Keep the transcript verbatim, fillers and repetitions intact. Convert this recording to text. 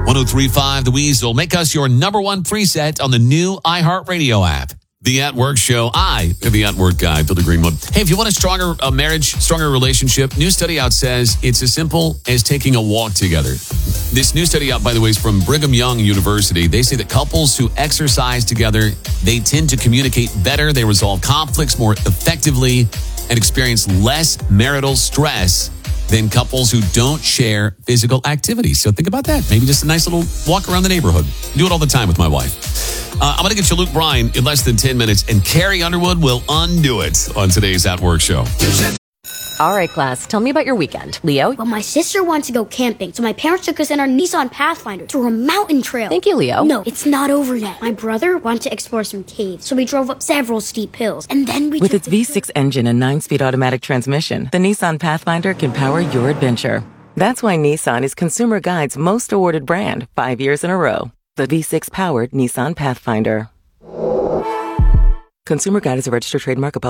one oh three point five The Weasel. Make us your number one preset on the new iHeartRadio app. The At Work Show. I am the At Work guy, Bill Greenwood. Hey, if you want a stronger a marriage, stronger relationship, new study out says it's as simple as taking a walk together. This new study out, by the way, is from Brigham Young University. They say that couples who exercise together, they tend to communicate better, they resolve conflicts more effectively, and experience less marital stress than couples who don't share physical activity. So think about that. Maybe just a nice little walk around the neighborhood. Do it all the time with my wife. Uh, I'm going to get you Luke Bryan in less than ten minutes, and Carrie Underwood will undo it on today's At Work Show. All right, class, tell me about your weekend. Leo? Well, my sister wanted to go camping, so my parents took us in our Nissan Pathfinder to a mountain trail. Thank you, Leo. No, it's not over yet. My brother wanted to explore some caves, so we drove up several steep hills, and then we With took its V six engine and nine-speed automatic transmission, the Nissan Pathfinder can power your adventure. That's why Nissan is Consumer Guide's most awarded brand five years in a row. The V six-powered Nissan Pathfinder. Consumer Guide is a registered trademark of